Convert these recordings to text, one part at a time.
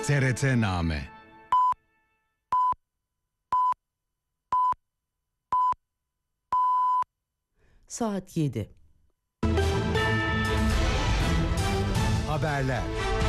TRT-Name. Saat 7. Haberler.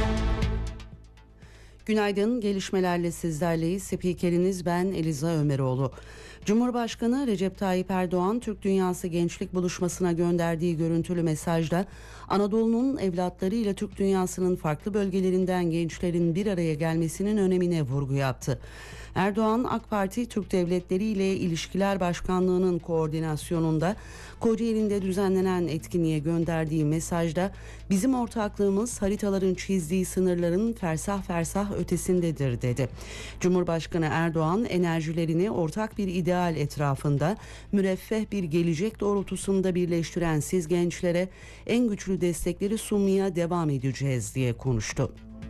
Günaydın, gelişmelerle sizlerleyiz. Spikeriniz ben Eliza Ömeroğlu. Cumhurbaşkanı Recep Tayyip Erdoğan, Türk Dünyası Gençlik Buluşması'na gönderdiği görüntülü mesajda Anadolu'nun evlatları ile Türk Dünyası'nın farklı bölgelerinden gençlerin bir araya gelmesinin önemine vurgu yaptı. Erdoğan, AK Parti Türk Devletleri ile İlişkiler Başkanlığı'nın koordinasyonunda Kocaeli'nde düzenlenen etkinliğe gönderdiği mesajda bizim ortaklığımız haritaların çizdiği sınırların fersah fersah ötesindedir dedi. Cumhurbaşkanı Erdoğan enerjilerini ortak bir ideal etrafında müreffeh bir gelecek doğrultusunda birleştiren siz gençlere en güçlü destekleri sunmaya devam edeceğiz diye konuştu.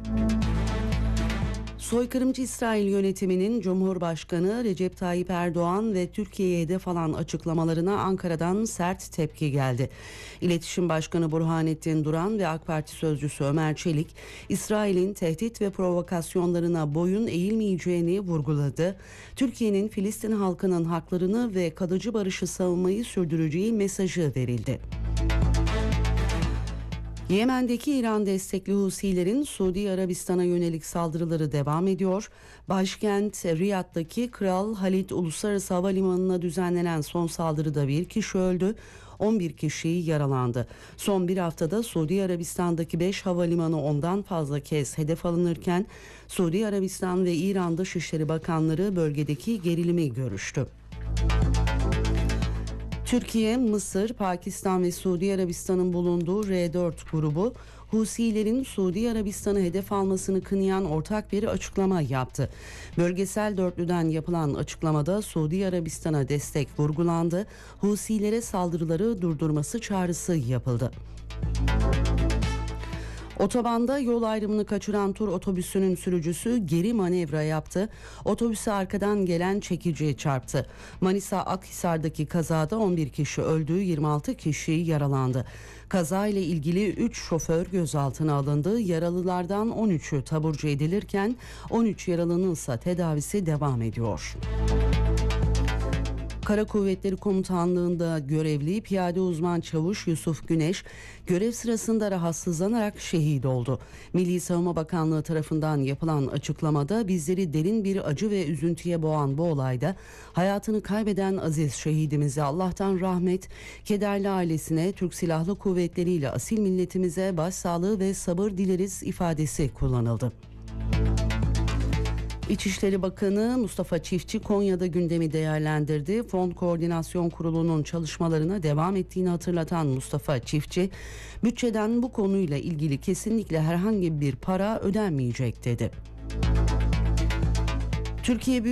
Soykırımcı İsrail yönetiminin Cumhurbaşkanı Recep Tayyip Erdoğan ve Türkiye'ye hedef alan açıklamalarına Ankara'dan sert tepki geldi. İletişim Başkanı Burhanettin Duran ve AK Parti Sözcüsü Ömer Çelik, İsrail'in tehdit ve provokasyonlarına boyun eğilmeyeceğini vurguladı. Türkiye'nin Filistin halkının haklarını ve kalıcı barışı savunmayı sürdüreceği mesajı verildi. Yemen'deki İran destekli Husilerin Suudi Arabistan'a yönelik saldırıları devam ediyor. Başkent Riyad'daki Kral Halid Uluslararası Havalimanı'na düzenlenen son saldırıda bir kişi öldü, 11 kişi yaralandı. Son bir haftada Suudi Arabistan'daki 5 havalimanı ondan fazla kez hedef alınırken Suudi Arabistan ve İran Dışişleri Bakanları bölgedeki gerilimi görüştü. Türkiye, Mısır, Pakistan ve Suudi Arabistan'ın bulunduğu R4 grubu, Husilerin Suudi Arabistan'ı hedef almasını kınayan ortak bir açıklama yaptı. Bölgesel dörtlüden yapılan açıklamada Suudi Arabistan'a destek vurgulandı, Husilere saldırıları durdurması çağrısı yapıldı. Otobanda yol ayrımını kaçıran tur otobüsünün sürücüsü geri manevra yaptı. Otobüse arkadan gelen çekici çarptı. Manisa Akhisar'daki kazada 11 kişi öldü, 26 kişi yaralandı. Kaza ile ilgili 3 şoför gözaltına alındı. Yaralılardan 13'ü taburcu edilirken 13 yaralının ise tedavisi devam ediyor. Kara Kuvvetleri Komutanlığı'nda görevli piyade uzman çavuş Yusuf Güneş görev sırasında rahatsızlanarak şehit oldu. Milli Savunma Bakanlığı tarafından yapılan açıklamada bizleri derin bir acı ve üzüntüye boğan bu olayda hayatını kaybeden aziz şehidimize Allah'tan rahmet, kederli ailesine, Türk Silahlı Kuvvetleri ile asil milletimize başsağlığı ve sabır dileriz ifadesi kullanıldı. İçişleri Bakanı Mustafa Çiftçi Konya'da gündemi değerlendirdi. Fond Koordinasyon Kurulu'nun çalışmalarına devam ettiğini hatırlatan Mustafa Çiftçi, bütçeden bu konuyla ilgili kesinlikle herhangi bir para ödenmeyecek dedi. Türkiye